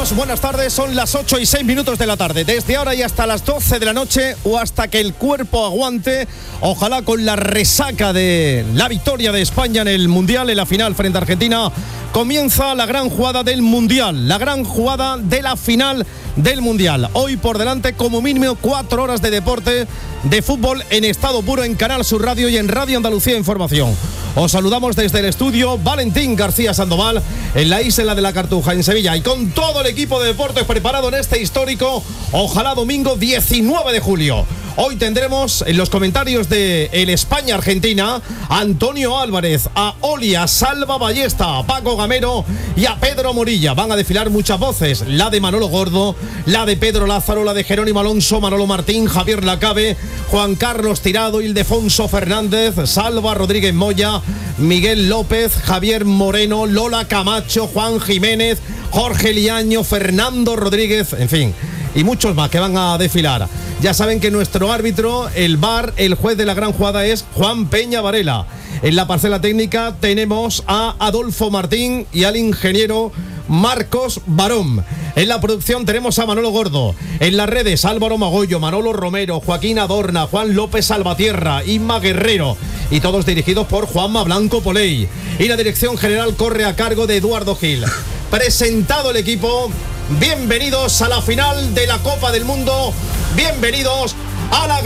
Saludos, buenas tardes, son las 8:06 de la tarde. Desde ahora y hasta las 12 de la noche o hasta que el cuerpo aguante, ojalá con la resaca de la victoria de España en el Mundial, en la final frente a Argentina, comienza la gran jugada del Mundial, la gran jugada de la final del Mundial. Hoy por delante como mínimo 4 horas de deporte, de fútbol en estado puro en Canal Sur Radio y en Radio Andalucía Información. Os saludamos desde el estudio Valentín García Sandoval en la Isla de la Cartuja en Sevilla y con todo el equipo de deportes preparado en este histórico, ojalá domingo 19 de julio. Hoy tendremos en los comentarios de el España-Argentina a Antonio Álvarez, a Oli, a Salva Ballesta, a Paco Gamero y a Pedro Morilla. Van a desfilar muchas voces, la de Manolo Gordo, la de Pedro Lázaro, la de Jerónimo Alonso, Manolo Martín, Javier Lacabe, Juan Carlos Tirado, Ildefonso Fernández, Salva Rodríguez Moya, Miguel López, Javier Moreno, Lola Camacho, Juan Jiménez, Jorge Liaño, Fernando Rodríguez, en fin, y muchos más que van a desfilar. Ya saben que nuestro árbitro, el VAR, el juez de la gran jugada es Juan Peña Varela. En la parcela técnica tenemos a Adolfo Martín y al ingeniero Marcos Barón. En la producción tenemos a Manolo Gordo. En las redes Álvaro Magollo, Manolo Romero, Joaquín Adorna, Juan López Salvatierra, Inma Guerrero. Y todos dirigidos por Juanma Blanco Poley. Y la dirección general corre a cargo de Eduardo Gil. Presentado el equipo, bienvenidos a la final de la Copa del Mundo. Bienvenidos a la